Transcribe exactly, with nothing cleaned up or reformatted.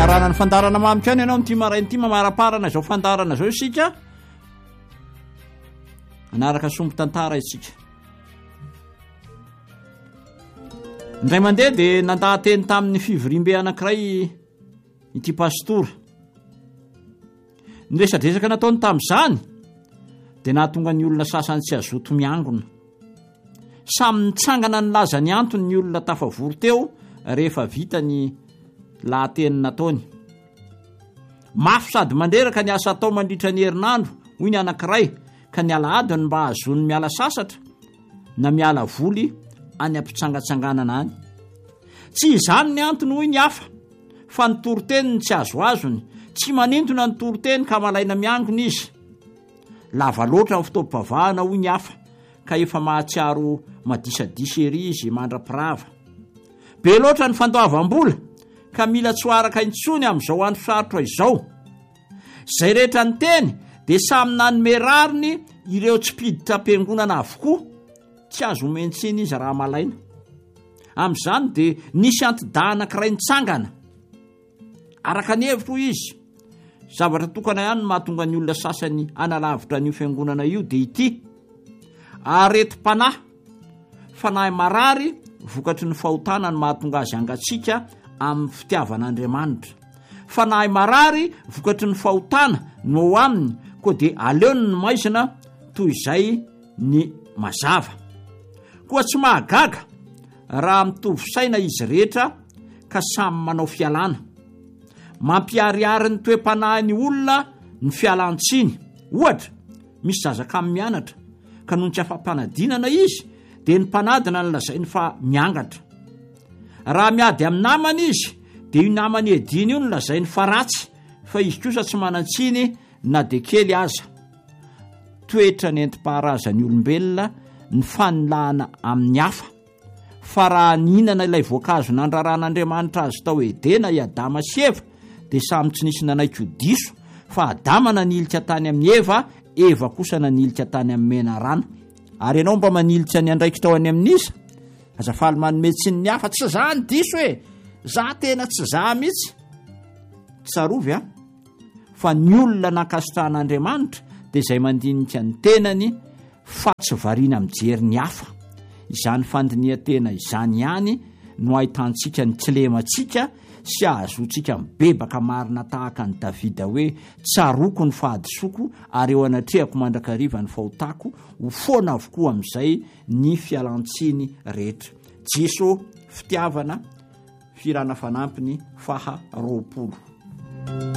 arana ny fandarana mamika any ianao n'ity marainy ity mamaraparana zao fandarana zao isika anaraka sombo tantara isika. Indray mandeha dia nandahateny tamin'ny fivirimbe anankiray ity pastora. Ny resadresaka nataony tamin'izany dia nahatonga ny olona sasany tsy azoto miangona. Samy nitsangana ny laza ny antony ny olona tafavory teo rehefa vita ny lahateny nataony. Mafy sady mandreraka ny asa atao mandritra ny herinandro hoy ny anankiray ka ny alaadiny mba hazony miala sasatra na miala voly any ampitsangatsanganana any. Tsy izany ny antony hoy ny hafa fa ny toroteny ny tsy azo azony, tsy manintona ny toroteny ka malaina miangona izy. Lava loatra ny fitaovam-pavahana hoy ny hafa ka efa mahatsiaro madisadisa ery izy mandrapirava. Be loatra ny fandoavam-bola ka mila tsoaraka intsony amin'izao andro sarotra izao. Zay rehetra ny teny dia samy nanome rariny ireo tsy mpiditra am-piangonana avokoa, tsy azo mentsiny izy raha malaina. Amin'izany dia nisy antidaa anankiray nitsangana. Araka ny hevitro izy, zavatra tokana ihany mahatonga ny olona sasany analavitra n'io fiangonana io dia ity: areti-panahy, fanahy marary vokatry ny fahotana ny mahatonga azy angatsika amin'ny fitiavan'Andriamanitra. Fanahy marary vokatry ny fahotana no ao aminy koa dia aleony ny maizina toy izay ny mazava. Koa tsy mahagaga raha mitovy saina izy rehetra ka samy manao fialana. Mampiariary ny toe-panahy ny olona ny fialantsiny. Ohatra, misy zazakamy mianatra ka noho tsy afa-panadinana izy dia ny mpanadina ny lazainy fa miangatra. Raha miady amin'ny namany izy dia io namany ediny io ny lazainy fa ratsy, fa izy kosa tsy manantsiny na dia kely aza. Toetra ny enti-paharazan'ny olombelona ny fanilahana amin'ny hafa. Fa raha nihinana ilay voankazo nandraran'Andriamanitra azy tao Edena i Adama sy Eva dia samy tsy nisy nanaiky ho diso, fa Adama nanilitra tany amin'ny Eva, Eva kosa nanilitra tany amin'ny menarana. Ary ianao mba manilitra ny andraikitra tao any amin'iza? Azafaly manome tsiny ny hafa, tsy za ny diso e, za tena tsy za mihitsy. Tsarovy a, fa ny olona nankasitrahan'Andriamanitra dia izay mandinika ny tenany fa tsy variana mijery ny hafa. Izany fandinihan-tena izany ihany no ahitantsika ny tsilemantsika sy ahazontsika mibebaka marina tahaka ny Davida hoe: tsaroko ny fahadisoko ary eo anatrehako mandrakariva ny fahotako, ho foana avokoa amin'izay ny fialantsiny rehetra. Jeso fitiavana, firana fanampiny faha roapolo.